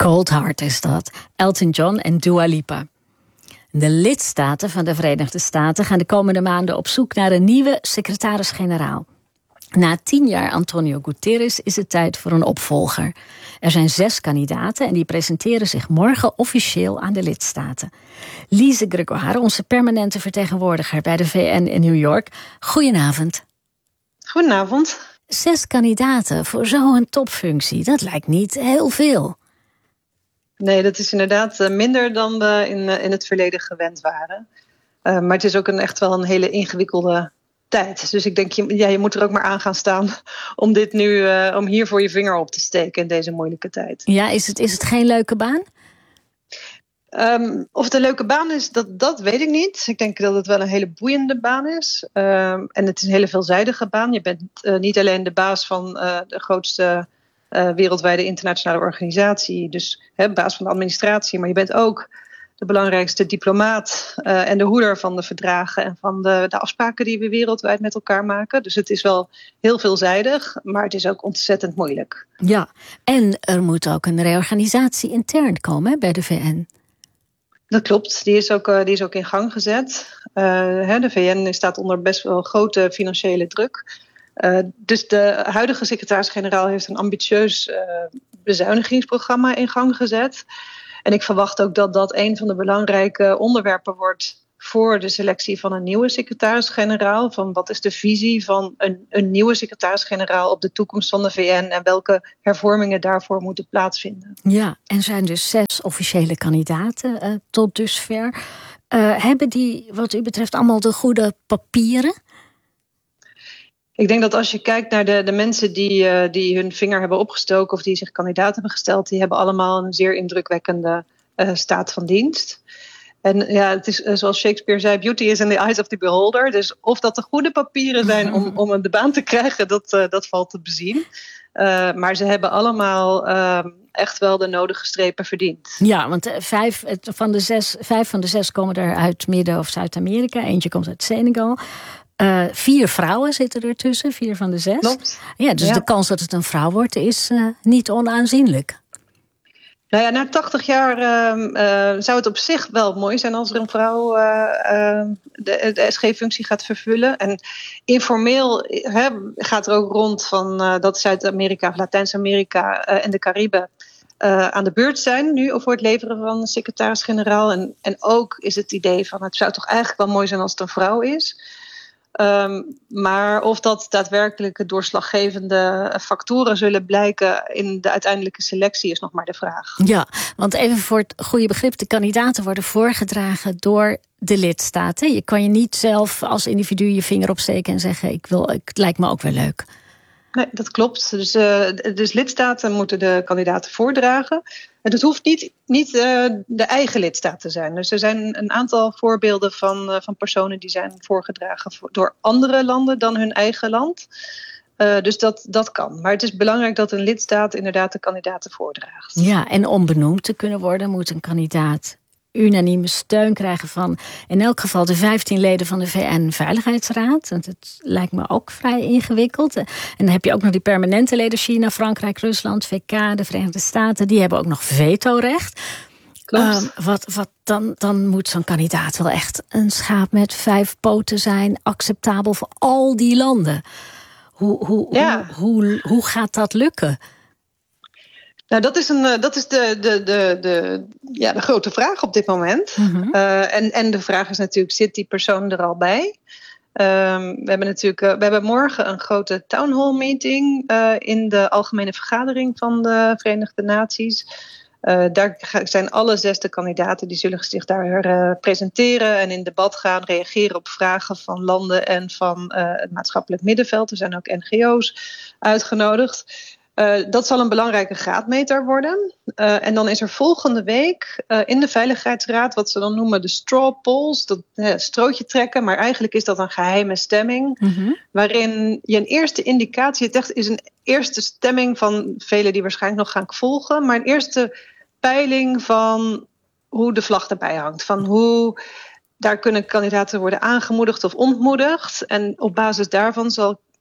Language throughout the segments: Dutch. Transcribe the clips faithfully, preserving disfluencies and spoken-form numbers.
Cold Heart is dat. Elton John en Dua Lipa. De lidstaten van de Verenigde Staten gaan de komende maanden op zoek naar een nieuwe secretaris-generaal. Na tien jaar Antonio Guterres is het tijd voor een opvolger. Er zijn zes kandidaten en die presenteren zich morgen officieel aan de lidstaten. Lise Gregoire, onze permanente vertegenwoordiger bij de V N in New York. Goedenavond. Goedenavond. Zes kandidaten voor zo'n topfunctie, dat lijkt niet heel veel. Nee, dat is inderdaad minder dan we in, in het verleden gewend waren. Uh, maar het is ook een, echt wel een hele ingewikkelde tijd. Dus ik denk, je, ja, je moet er ook maar aan gaan staan om dit nu, uh, om hier voor je vinger op te steken in deze moeilijke tijd. Ja, is het, is het geen leuke baan? Um, of het een leuke baan is, dat, dat weet ik niet. Ik denk dat het wel een hele boeiende baan is. Um, en het is een hele veelzijdige baan. Je bent uh, niet alleen de baas van uh, de grootste uh, wereldwijde internationale organisatie, dus hè, baas van de administratie, maar je bent ook de belangrijkste diplomaat uh, en de hoeder van de verdragen en van de, de afspraken die we wereldwijd met elkaar maken. Dus het is wel heel veelzijdig, maar het is ook ontzettend moeilijk. Ja, en er moet ook een reorganisatie intern komen hè, bij de V N. Dat klopt, die is ook, uh, die is ook in gang gezet. Uh, hè, de V N staat onder best wel grote financiële druk. Uh, dus de huidige secretaris-generaal heeft een ambitieus uh, bezuinigingsprogramma in gang gezet. En ik verwacht ook dat dat een van de belangrijke onderwerpen wordt voor de selectie van een nieuwe secretaris-generaal. Van wat is de visie van een, een nieuwe secretaris-generaal op de toekomst van de V N en welke hervormingen daarvoor moeten plaatsvinden. Ja, en zijn dus zes officiële kandidaten uh, tot dusver. Uh, hebben die wat u betreft allemaal de goede papieren? Ik denk dat als je kijkt naar de, de mensen die, uh, die hun vinger hebben opgestoken of die zich kandidaat hebben gesteld, die hebben allemaal een zeer indrukwekkende uh, staat van dienst. En ja, het is uh, zoals Shakespeare zei, beauty is in the eyes of the beholder. Dus of dat de goede papieren zijn om, om de baan te krijgen, dat, uh, dat valt te bezien. Uh, maar ze hebben allemaal uh, echt wel de nodige strepen verdiend. Ja, want vijf van de zes, vijf van de zes komen er uit Midden- of Zuid-Amerika. Eentje komt uit Senegal. Uh, vier vrouwen zitten er tussen, vier van de zes. Klopt. Ja, dus ja. De kans dat het een vrouw wordt is uh, niet onaanzienlijk. Nou ja, na tachtig jaar uh, uh, zou het op zich wel mooi zijn als er een vrouw uh, uh, de, de S G-functie gaat vervullen. En informeel he, gaat er ook rond van uh, dat Zuid-Amerika, Latijns-Amerika uh, en de Cariben uh, aan de beurt zijn nu voor het leveren van een secretaris-generaal. En, en ook is het idee van het zou toch eigenlijk wel mooi zijn als het een vrouw is. Um, maar of dat daadwerkelijk doorslaggevende factoren zullen blijken in de uiteindelijke selectie is nog maar de vraag. Ja, want even voor het goede begrip, de kandidaten worden voorgedragen door de lidstaten. Je kan je niet zelf als individu je vinger opsteken en zeggen ik wil, het lijkt me ook wel leuk. Nee, dat klopt. Dus, uh, dus lidstaten moeten de kandidaten voordragen. En het hoeft niet, niet uh, de eigen lidstaat te zijn. Dus er zijn een aantal voorbeelden van, uh, van personen die zijn voorgedragen voor, door andere landen dan hun eigen land. Uh, dus dat, dat kan. Maar het is belangrijk dat een lidstaat inderdaad de kandidaten voordraagt. Ja, en om benoemd te kunnen worden moet een kandidaat unanieme steun krijgen van in elk geval de vijftien leden van de V N-veiligheidsraad. Want het lijkt me ook vrij ingewikkeld. En dan heb je ook nog die permanente leden, China, Frankrijk, Rusland, V K, de Verenigde Staten. Die hebben ook nog vetorecht. Klopt. Um, wat, wat dan, dan moet zo'n kandidaat wel echt een schaap met vijf poten zijn, acceptabel voor al die landen. Hoe, hoe, ja. hoe, hoe, hoe gaat dat lukken? Nou, dat is, een, dat is de, de, de, de, ja, de grote vraag op dit moment. Mm-hmm. Uh, en, en de vraag is natuurlijk, zit die persoon er al bij? Um, we hebben natuurlijk, uh, we hebben morgen een grote town hall meeting uh, in de algemene vergadering van de Verenigde Naties. Uh, daar zijn alle zes de kandidaten, die zullen zich daar uh, presenteren en in debat gaan, reageren op vragen van landen en van uh, het maatschappelijk middenveld. Er zijn ook N G O's uitgenodigd. Uh, dat zal een belangrijke graadmeter worden. Uh, en dan is er volgende week uh, in de Veiligheidsraad wat ze dan noemen de straw polls, dat uh, strootje trekken, maar eigenlijk is dat een geheime stemming, Mm-hmm. waarin je een eerste indicatie, het echt is een eerste stemming van velen die waarschijnlijk nog gaan volgen, maar een eerste peiling van hoe de vlag erbij hangt, van hoe daar kunnen kandidaten worden aangemoedigd of ontmoedigd. En op basis daarvan zal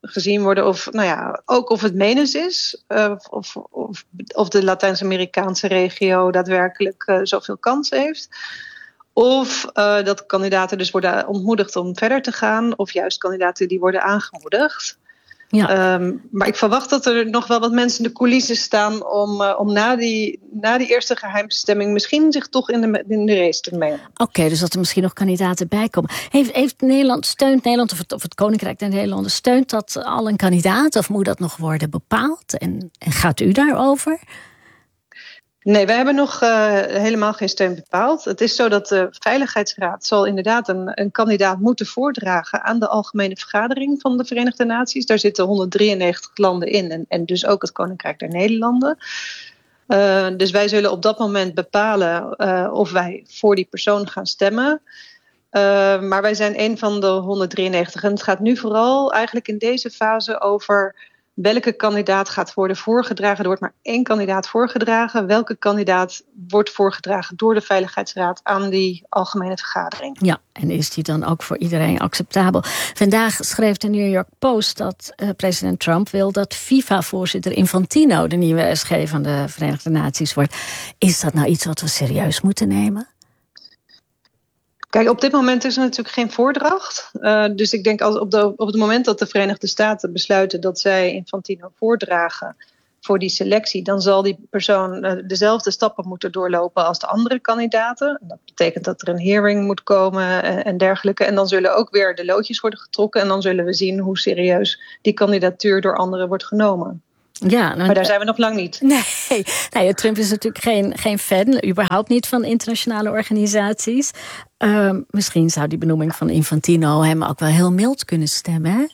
gezien worden of, nou ja, ook of het menens is. Uh, of, of, of de Latijns-Amerikaanse regio daadwerkelijk uh, zoveel kans heeft. Of uh, dat kandidaten dus worden ontmoedigd om verder te gaan. Of juist kandidaten die worden aangemoedigd. Ja. Um, maar ik verwacht dat er nog wel wat mensen in de coulissen staan om, uh, om na, die, na die eerste geheimstemming misschien zich toch in de, in de race te mengen. Oké, okay, dus dat er misschien nog kandidaten bij komen. Heeft, heeft Nederland, steunt Nederland of het, of het Koninkrijk der Nederlanden, steunt dat al een kandidaat of moet dat nog worden bepaald? En, en gaat u daarover? Nee, wij hebben nog uh, helemaal geen steun bepaald. Het is zo dat de Veiligheidsraad zal inderdaad een, een kandidaat moeten voordragen aan de Algemene Vergadering van de Verenigde Naties. Daar zitten honderddrieënnegentig landen in en, en dus ook het Koninkrijk der Nederlanden. Uh, dus wij zullen op dat moment bepalen uh, of wij voor die persoon gaan stemmen. Uh, maar wij zijn een van de honderddrieënnegentig. En het gaat nu vooral eigenlijk in deze fase over welke kandidaat gaat worden voorgedragen. Er wordt maar één kandidaat voorgedragen. Welke kandidaat wordt voorgedragen door de Veiligheidsraad aan die Algemene Vergadering? Ja, en is die dan ook voor iedereen acceptabel? Vandaag schreef de New York Post dat uh, president Trump wil dat FIFA-voorzitter Infantino de nieuwe S G van de Verenigde Naties wordt. Is dat nou iets wat we serieus moeten nemen? Kijk, op dit moment is er natuurlijk geen voordracht. Uh, dus ik denk als op, de, op het moment dat de Verenigde Staten besluiten dat zij Infantino voordragen voor die selectie, dan zal die persoon uh, dezelfde stappen moeten doorlopen als de andere kandidaten. Dat betekent dat er een hearing moet komen en, en dergelijke. En dan zullen ook weer de loodjes worden getrokken en dan zullen we zien hoe serieus die kandidatuur door anderen wordt genomen. Ja, nou, maar daar zijn we nog lang niet. Nee, nou ja, Trump is natuurlijk geen, geen fan, überhaupt niet van internationale organisaties. Uh, misschien zou die benoeming van Infantino hem ook wel heel mild kunnen stemmen, hè?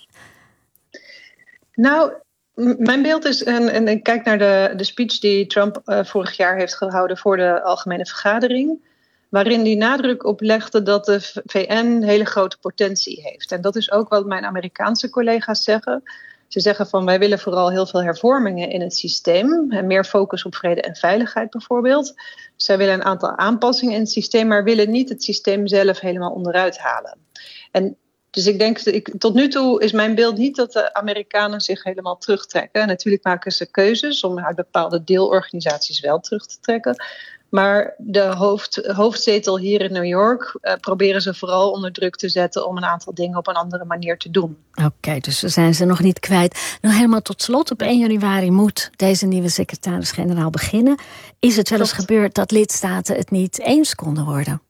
Nou, m- mijn beeld is, en, en ik kijk naar de, de speech die Trump uh, vorig jaar heeft gehouden voor de Algemene Vergadering, waarin hij nadruk op legde dat de V N hele grote potentie heeft. En dat is ook wat mijn Amerikaanse collega's zeggen. Ze zeggen van wij willen vooral heel veel hervormingen in het systeem. En meer focus op vrede en veiligheid bijvoorbeeld. Zij willen een aantal aanpassingen in het systeem, maar willen niet het systeem zelf helemaal onderuit halen. En dus ik denk, ik, tot nu toe is mijn beeld niet dat de Amerikanen zich helemaal terugtrekken. En natuurlijk maken ze keuzes om uit bepaalde deelorganisaties wel terug te trekken. Maar de hoofd, hoofdzetel hier in New York uh, proberen ze vooral onder druk te zetten om een aantal dingen op een andere manier te doen. Oké, okay, dus we zijn ze nog niet kwijt. Nou, helemaal tot slot, op één januari moet deze nieuwe secretaris-generaal beginnen. Is het wel eens Klopt. gebeurd dat lidstaten het niet eens konden worden?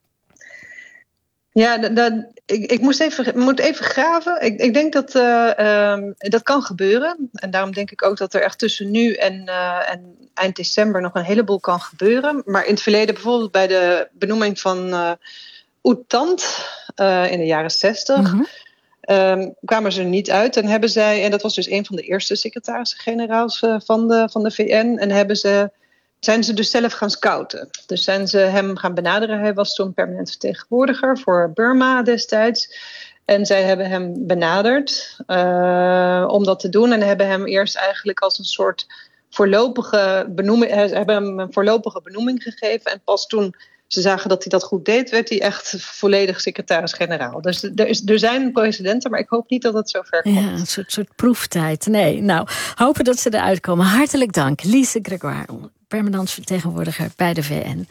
Ja, dat, dat, ik, ik moest even, moet even graven. Ik, ik denk dat uh, um, dat kan gebeuren. En daarom denk ik ook dat er echt tussen nu en, uh, en eind december nog een heleboel kan gebeuren. Maar in het verleden, bijvoorbeeld bij de benoeming van uh, U T A N T uh, in de jaren zestig, mm-hmm. um, kwamen ze er niet uit. En hebben zij, en dat was dus een van de eerste secretarissen-generaals uh, van, de, van de V N, en hebben ze. Zijn ze dus zelf gaan scouten. Dus zijn ze hem gaan benaderen. Hij was toen permanent vertegenwoordiger voor Burma destijds. En zij hebben hem benaderd uh, om dat te doen. En hebben hem eerst eigenlijk als een soort voorlopige benoeming, hebben hem een voorlopige benoeming gegeven. En pas toen ze zagen dat hij dat goed deed, werd hij echt volledig secretaris-generaal. Dus er, is, er zijn precedenten, maar ik hoop niet dat het zo ver komt. Ja, een soort, soort proeftijd. Nee, nou, hopen dat ze eruit komen. Hartelijk dank, Lise Gregoire, permanent vertegenwoordiger bij de V N.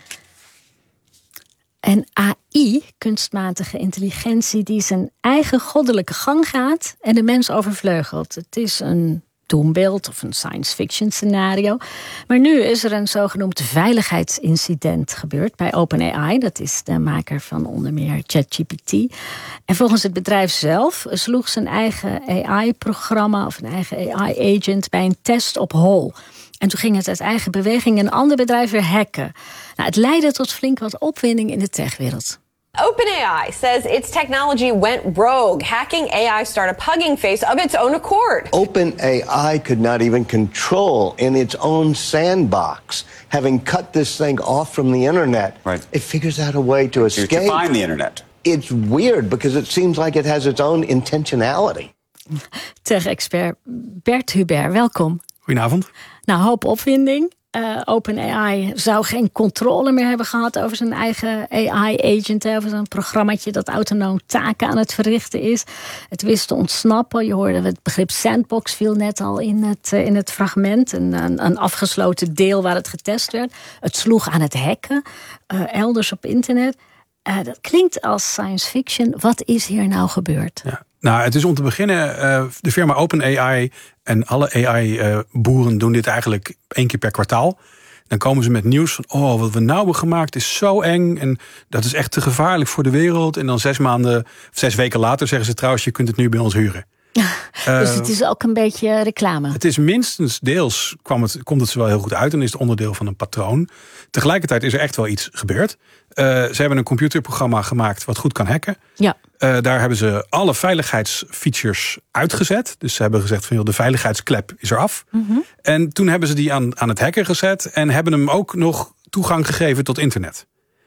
En A I, kunstmatige intelligentie, die zijn eigen goddelijke gang gaat en de mens overvleugelt. Het is een doembeeld of een science fiction scenario. Maar nu is er een zogenoemd veiligheidsincident gebeurd bij OpenAI. Dat is de maker van onder meer ChatGPT. En volgens het bedrijf zelf sloeg zijn eigen A I-programma of een eigen A I-agent bij een test op hol. En toen ging het uit eigen beweging een ander bedrijf weer hacken. Nou, het leidde tot flink wat opwinding in de techwereld. OpenAI says its technology went rogue, hacking A I startup Hugging Face of its own accord. OpenAI could not even control in its own sandbox. Having cut this thing off from the internet, right. It figures out a way to escape. To find the internet. It's weird because it seems like it has its own intentionality. Tech-expert Bert Hubert, welkom. Goedenavond. Nou, hoop opwinding. Uh, OpenAI zou geen controle meer hebben gehad over zijn eigen A I-agent, over zijn programmaatje dat autonoom taken aan het verrichten is. Het wist te ontsnappen. Je hoorde het begrip sandbox viel net al in het, uh, in het fragment. Een, een, een afgesloten deel waar het getest werd. Het sloeg aan het hacken, uh, elders op internet. Uh, dat klinkt als science fiction. Wat is hier nou gebeurd? Ja. Nou, het is om te beginnen, uh, de firma OpenAI en alle A I-boeren uh, doen dit eigenlijk één keer per kwartaal. Dan komen ze met nieuws van, oh, wat we nou hebben gemaakt is zo eng en dat is echt te gevaarlijk voor de wereld. En dan zes maanden, zes weken later zeggen ze trouwens, je kunt het nu bij ons huren. Ja, dus uh, het is ook een beetje reclame. Het is minstens deels, kwam het, komt het ze wel heel goed uit en is het onderdeel van een patroon. Tegelijkertijd is er echt wel iets gebeurd. Uh, ze hebben een computerprogramma gemaakt wat goed kan hacken. Ja. Uh, daar hebben ze alle veiligheidsfeatures uitgezet. Dus ze hebben gezegd van joh, de veiligheidsklep is eraf. Mm-hmm. En toen hebben ze die aan, aan het hacken gezet en hebben hem ook nog toegang gegeven tot internet.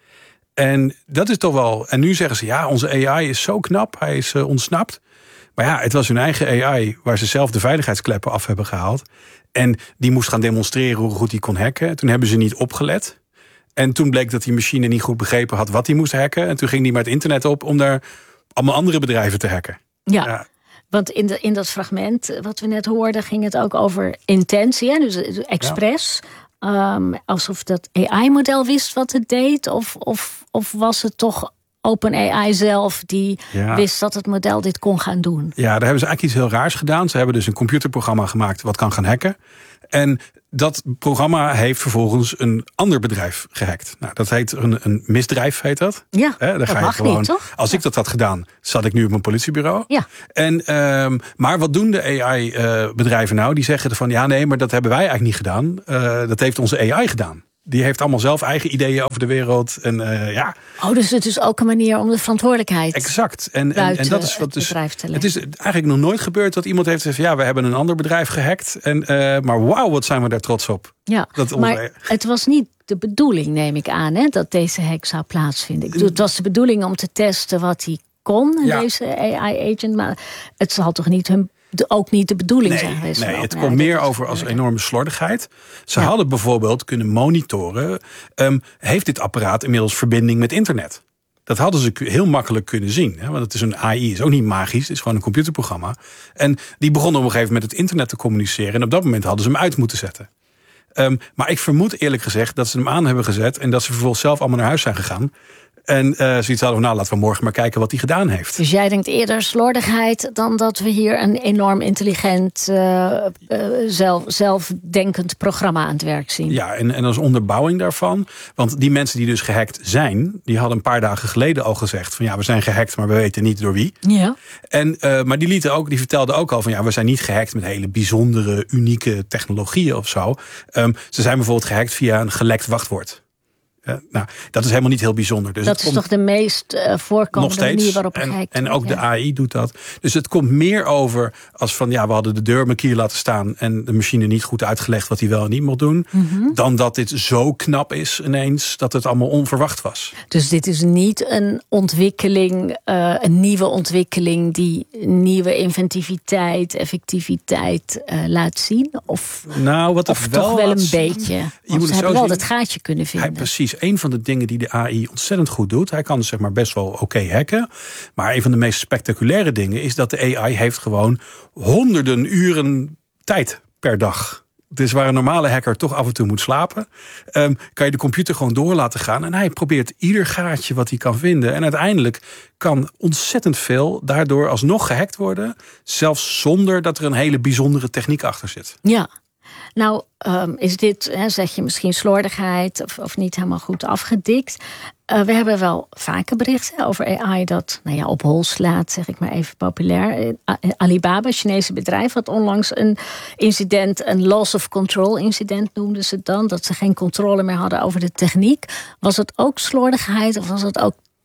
En dat is toch wel. En nu zeggen ze ja, onze A I is zo knap, hij is uh, ontsnapt. Maar ja, het was hun eigen A I waar ze zelf de veiligheidskleppen af hebben gehaald. En die moest gaan demonstreren hoe goed hij kon hacken. Toen hebben ze niet opgelet. En toen bleek dat die machine niet goed begrepen had wat hij moest hacken. En toen ging hij maar het internet op om daar allemaal andere bedrijven te hacken. Ja, ja. Want in, de, in dat fragment wat we net hoorden ging het ook over intentie. Hè? Dus expres. Ja. Um, alsof dat A I-model wist wat het deed. Of, of, of was het toch OpenAI zelf die ja. wist dat het model dit kon gaan doen? Ja, daar hebben ze eigenlijk iets heel raars gedaan. Ze hebben dus een computerprogramma gemaakt wat kan gaan hacken. En dat programma heeft vervolgens een ander bedrijf gehackt. Nou, dat heet een, een misdrijf, heet dat. Ja, He, dat ga je mag gewoon, niet, toch? Als ik dat had gedaan, zat ik nu op een politiebureau. Ja. En, um, maar wat doen de A I-bedrijven uh, nou? Die zeggen van, ja nee, maar dat hebben wij eigenlijk niet gedaan. Uh, dat heeft onze A I gedaan. Die heeft allemaal zelf eigen ideeën over de wereld. En, uh, ja. Oh, dus het is ook een manier om de verantwoordelijkheid exact. En, en, en dat is wat dus. Het is eigenlijk nog nooit gebeurd dat iemand heeft gezegd: ja, we hebben een ander bedrijf gehackt. En, uh, maar wauw, wat zijn we daar trots op. Ja, dat maar onze... het was niet de bedoeling, neem ik aan, hè, dat deze hack zou plaatsvinden. Ik bedoel, het was de bedoeling om te testen wat hij kon, ja. deze A I-agent. Maar het zal toch niet hun. De, ook niet de bedoeling nee, zijn geweest. Nee, het komt meer over als enorme slordigheid. Ze ja. hadden bijvoorbeeld kunnen monitoren. Um, heeft dit apparaat inmiddels verbinding met internet? Dat hadden ze heel makkelijk kunnen zien. Hè? Want het is een A I, is ook niet magisch. Het is gewoon een computerprogramma. En die begonnen op een gegeven moment met het internet te communiceren. En op dat moment hadden ze hem uit moeten zetten. Um, maar ik vermoed eerlijk gezegd dat ze hem aan hebben gezet. En dat ze vervolgens zelf allemaal naar huis zijn gegaan. En uh, zoiets hadden van, nou, laten we morgen maar kijken wat hij gedaan heeft. Dus jij denkt eerder slordigheid dan dat we hier een enorm intelligent, uh, uh, zelf, zelfdenkend programma aan het werk zien. Ja, en, en als onderbouwing daarvan. Want die mensen die dus gehackt zijn, die hadden een paar dagen geleden al gezegd van ja, we zijn gehackt, maar we weten niet door wie. Ja. En, uh, maar die, lieten ook, die vertelden ook al van ja, we zijn niet gehackt met hele bijzondere, unieke technologieën of zo. Um, ze zijn bijvoorbeeld gehackt via een gelekt wachtwoord. Uh, nou, dat is helemaal niet heel bijzonder. Dus dat is komt toch de meest uh, voorkomende manier waarop en, gehackt en ook ja. de A I doet dat. Dus het komt meer over als van ja, we hadden de deur een keer laten staan en de machine niet goed uitgelegd wat hij wel en niet mocht doen. Mm-hmm. Dan dat dit zo knap is ineens dat het allemaal onverwacht was. Dus dit is niet een ontwikkeling, uh, een nieuwe ontwikkeling die nieuwe inventiviteit, effectiviteit uh, laat zien? Of, nou, wat of wel toch wel een zien, beetje? Je Want moet ze het hebben wel zien. dat gaatje kunnen vinden. Hij, precies. Een van de dingen die de A I ontzettend goed doet. Hij kan zeg maar best wel oké okay hacken. Maar een van de meest spectaculaire dingen is dat de A I heeft gewoon honderden uren tijd per dag. Dus waar een normale hacker toch af en toe moet slapen, um, kan je de computer gewoon door laten gaan. En hij probeert ieder gaatje wat hij kan vinden. En uiteindelijk kan ontzettend veel daardoor alsnog gehackt worden. Zelfs zonder dat er een hele bijzondere techniek achter zit. Ja. Nou, um, is dit, hè, zeg je misschien slordigheid of, of niet helemaal goed afgedikt. Uh, we hebben wel vaker berichten over A I dat nou ja, op hol slaat, zeg ik maar even populair. Uh, Alibaba, Chinese bedrijf, had onlangs een incident, een loss of control incident noemden ze het dan. Dat ze geen controle meer hadden over de techniek. Was het ook slordigheid of was het ook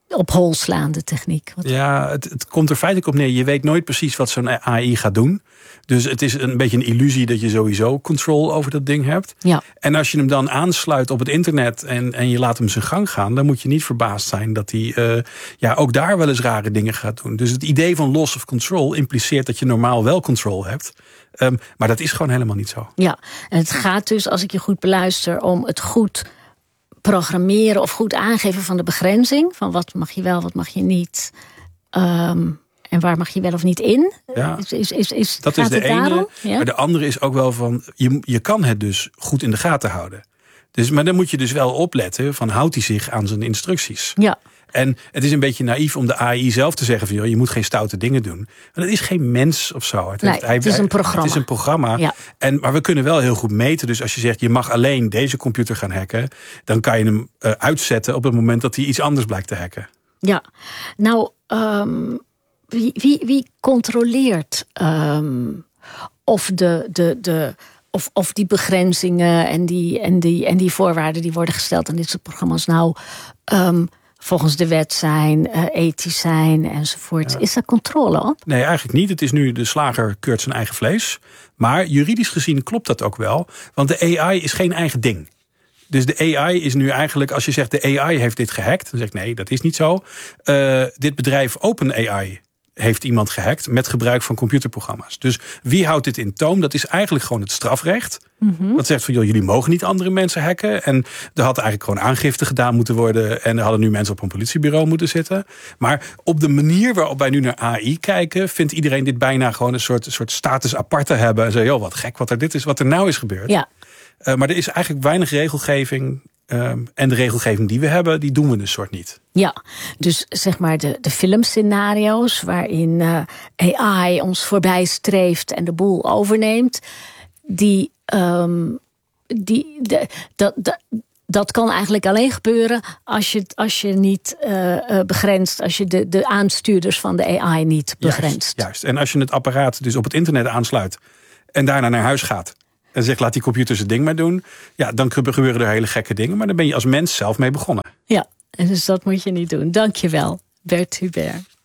op hol slaande techniek. Wat... Ja, het, het komt er feitelijk op neer. Je weet nooit precies wat zo'n A I gaat doen. Dus het is een beetje een illusie dat je sowieso control over dat ding hebt. Ja. En als je hem dan aansluit op het internet en, en je laat hem zijn gang gaan, dan moet je niet verbaasd zijn dat hij uh, ja, ook daar wel eens rare dingen gaat doen. Dus het idee van loss of control impliceert dat je normaal wel control hebt. Um, maar dat is gewoon helemaal niet zo. Ja, en het gaat dus, als ik je goed beluister, om het goed programmeren of goed aangeven van de begrenzing. Van wat mag je wel, wat mag je niet. Um, en waar mag je wel of niet in. Ja, is, is, is, is, dat is de ene. Ja? Maar de andere is ook wel van, je, je kan het dus goed in de gaten houden. Dus, maar dan moet je dus wel opletten van, houdt hij zich aan zijn instructies. Ja. En het is een beetje naïef om de A I zelf te zeggen van, joh, je moet geen stoute dingen doen. Maar het is geen mens of zo. Het, nee, heeft, hij, het is een programma. Het is een programma. Ja. En, maar we kunnen wel heel goed meten. Dus als je zegt, je mag alleen deze computer gaan hacken, dan kan je hem uh, uitzetten op het moment dat hij iets anders blijkt te hacken. Ja, nou, um, wie, wie, wie controleert um, of de... de, de Of, of die begrenzingen en die, en, die, en die voorwaarden die worden gesteld aan dit soort programma's nou um, volgens de wet zijn, uh, ethisch zijn enzovoort. Ja. Is daar controle op? Nee, eigenlijk niet. Het is nu de slager keurt zijn eigen vlees. Maar juridisch gezien klopt dat ook wel. Want de A I is geen eigen ding. Dus de A I is nu eigenlijk, als je zegt de A I heeft dit gehackt, dan zeg ik nee, dat is niet zo. Uh, dit bedrijf OpenAI heeft iemand gehackt met gebruik van computerprogramma's. Dus wie houdt dit in toom? Dat is eigenlijk gewoon het strafrecht. Mm-hmm. Dat zegt van, joh, jullie mogen niet andere mensen hacken. En er had eigenlijk gewoon aangifte gedaan moeten worden. En er hadden nu mensen op een politiebureau moeten zitten. Maar op de manier waarop wij nu naar A I kijken, vindt iedereen dit bijna gewoon een soort, een soort status apart te hebben. En zei, joh, wat gek wat er dit is, wat er nou is gebeurd. Ja. Uh, maar er is eigenlijk weinig regelgeving. Um, en de regelgeving die we hebben, die doen we dus soort niet. Ja, dus zeg maar de, de filmscenario's waarin uh, A I ons voorbij streeft en de boel overneemt, die, um, die de, dat, dat, dat kan eigenlijk alleen gebeuren als je, als je niet uh, uh, begrenst, als je de, de aanstuurders van de A I niet begrenst. Juist, juist. En als je het apparaat dus op het internet aansluit en daarna naar huis gaat en zegt, laat die computer zijn ding maar doen, ja, dan gebeuren er hele gekke dingen. Maar dan ben je als mens zelf mee begonnen. Ja, en dus dat moet je niet doen. Dank je wel, Bert Hubert.